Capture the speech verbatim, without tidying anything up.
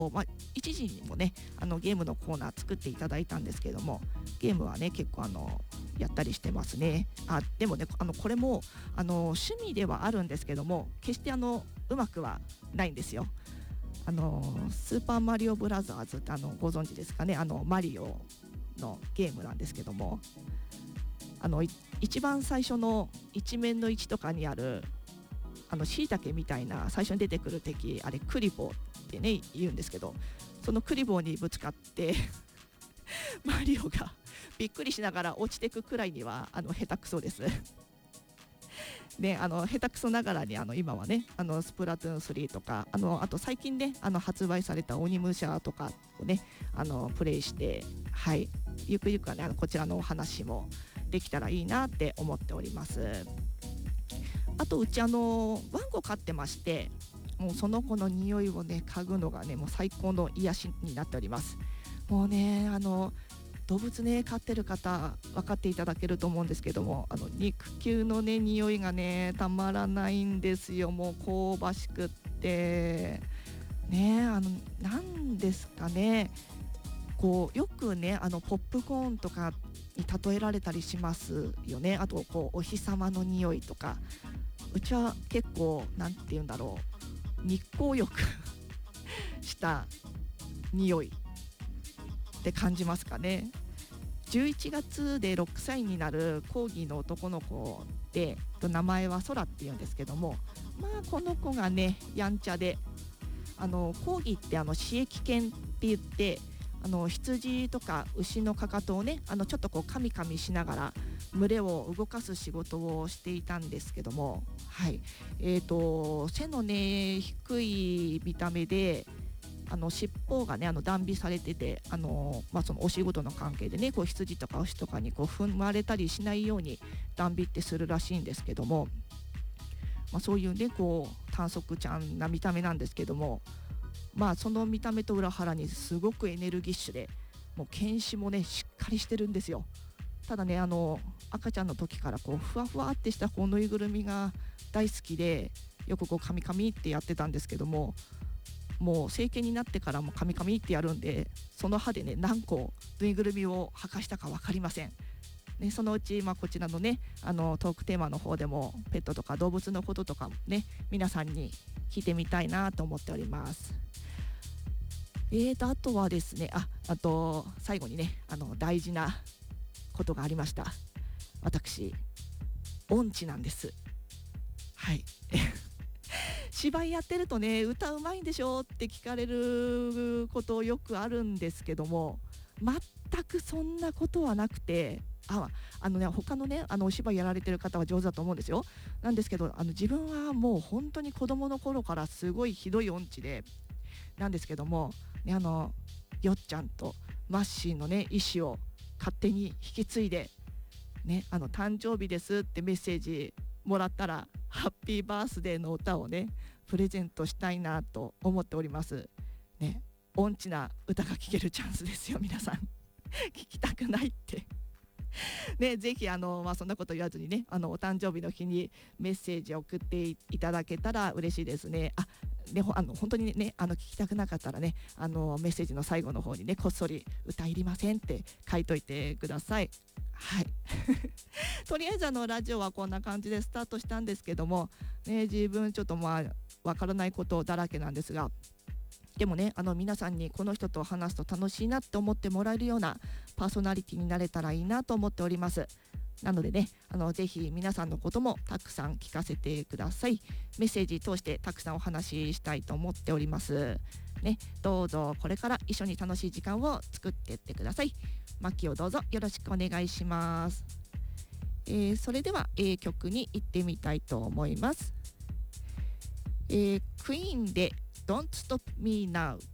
まあ、一時にもねあのゲームのコーナー作っていただいたんですけれども、ゲームはね結構あのやったりしてますね。あでもねあのこれもあの趣味ではあるんですけども、決してあのうまくはないんですよ。あのスーパーマリオブラザーズってあのご存知ですかね。あのマリオのゲームなんですけども、あの一番最初の一面のいちとかにあるあの椎茸みたいな最初に出てくる敵、あれクリボーってね言うんですけど、そのクリボーにぶつかってマリオがびっくりしながら落ちてくくらいにはあの下手くそですね、あの下手くそながらにあの今はねあのスプラトゥーンスリーとか、あのあと最近ねあの発売された鬼武者とかをねあのプレイして、はい、ゆくゆくはねあのこちらのお話もできたらいいなって思っております。あとうちあのワンコ飼ってまして、もうその子の匂いをね嗅ぐのがねもう最高の癒しになっております。もうねあの動物ね飼ってる方分かっていただけると思うんですけども、あの肉球のね匂いがねたまらないんですよ。もう香ばしくってね、あのなんですかね、こうよくねあのポップコーンとかに例えられたりしますよね。あとこうお日様の匂いとか、うちは結構なんて言うんだろう、日光浴した匂いって感じますかね。じゅういちがつでろくさいになるコーギーの男の子で、名前はソラっていうんですけども、まあこの子がねやんちゃで、あのコーギーってあの刺激犬って言って、あの羊とか牛のかかとをねあのちょっとこうカミカミしながら群れを動かす仕事をしていたんですけども、はい、えーと背のね低い見た目で、あの尻尾がねあの断尾されてて、あの、まあ、そのお仕事の関係でねこう羊とか牛とかにこう踏まれたりしないように断尾ってするらしいんですけども、まあ、そういうねこう短足ちゃんな見た目なんですけども、まあその見た目と裏腹にすごくエネルギッシュで、もう犬歯もねしっかりしてるんですよ。ただねあの赤ちゃんの時からこうふわふわってしたこうぬいぐるみが大好きで、よくこうカミカミってやってたんですけども、もう成犬になってからもカミカミってやるんで、その歯でね何個ぬいぐるみを剥がしたか分かりません、ね、そのうち、まあ、こちらのねあのトークテーマの方でもペットとか動物のこととかね皆さんに聞いてみたいなと思っております。えーとあとはですね、ああと最後にねあの大事なことがありました。私音痴なんです。はい芝居やってるとね歌うまいんでしょって聞かれることよくあるんですけども、全くそんなことはなくて、ああのね他のねあのお芝居やられてる方は上手だと思うんですよ。なんですけど、あの自分はもう本当に子供の頃からすごいひどい音痴でなんですけども、ね、あのよっちゃんとマッシーのね意思を勝手に引き継いでね、あの誕生日ですってメッセージもらったらハッピーバースデーの歌をねプレゼントしたいなと思っておりますね。音痴な歌が聴けるチャンスですよ皆さん聞きたくないってね、ぜひあの、まあ、そんなこと言わずにねあのお誕生日の日にメッセージを送っていただけたら嬉しいですね。あね、あの本当にねあの聞きたくなかったらねあのメッセージの最後の方にねこっそり歌いりませんって書いといてください。はいとりあえずあのラジオはこんな感じでスタートしたんですけども、ね、自分ちょっとまあわからないことだらけなんですが、でもねあの皆さんにこの人と話すと楽しいなって思ってもらえるようなパーソナリティになれたらいいなと思っております。なのでねあのぜひ皆さんのこともたくさん聞かせてください。メッセージ通してたくさんお話ししたいと思っておりますね。どうぞこれから一緒に楽しい時間を作っていってください。マキをどうぞよろしくお願いします。えー、それでは、えー、曲に行ってみたいと思います。えー、クイーンで Don't Stop Me Now。